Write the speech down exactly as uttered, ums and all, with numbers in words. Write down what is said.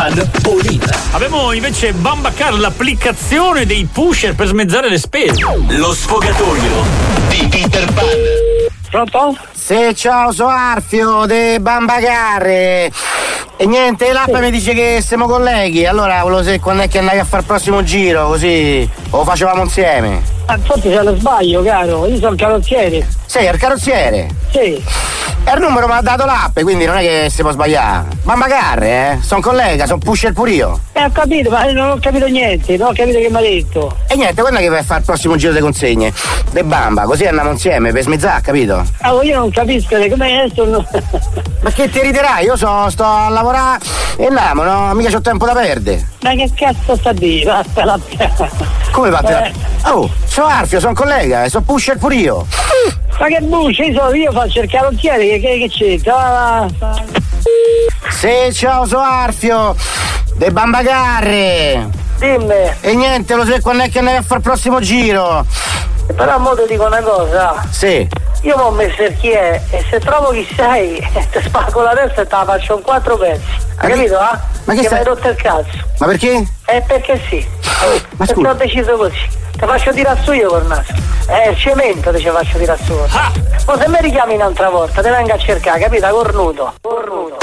Pan All-in. Abbiamo invece Bambacar, l'applicazione dei pusher per smezzare le spese. Lo sfogatoio di Peter Pan. Pronto? Sì, ciao, sono Arfio de Bambacar. E niente, l'app sì. mi dice che siamo colleghi, allora volevo sapere quando è che andavi a fare il prossimo giro, così lo facevamo insieme. Ah, forse c'è lo sbaglio, caro, io sono il carrozziere. Sei il carrozziere? Sì. E il numero mi ha dato l'app, quindi non è che si può sbagliare. Bambacar, eh? Sono collega, sono pusher pure io. Eh, ho capito, ma non ho capito niente, non ho capito che mi ha detto. E niente, quando è che vai a fare il prossimo giro di consegne? De Bamba, così andiamo insieme per smezzare, capito? Ah, io non capisco, come adesso no. Ma che ti riderai? Io so, sto a lavorare e andiamo, no? Mica c'ho tempo da perdere. Ma che cazzo sta a dire? Vattene la Come vattene la... Oh, sono Arfio, sono collega, sono pusher pure io. Ma che buccia, io, io faccio il carrozziere, che, che, che c'è? Sì, ciao, sono Arfio de Bambacar. Dimmi. E niente, lo sai quando è che andavi a fare il prossimo giro? Però mo ti dico una cosa. Sì. Io mi ho messo il chi è e se trovo chi sei ti spacco la testa e te la faccio in quattro pezzi. Hai capito, eh? Ma che che stai... mi hai rotto il cazzo. Ma perché? Eh perché sì. Ma scusa. Ho deciso così. Ti faccio tirare su io col naso. Eh, il cemento ti ci faccio tirare su. Ah. Ma se mi richiami un'altra volta, ti vengo a cercare, capito? Cornuto. Cornuto.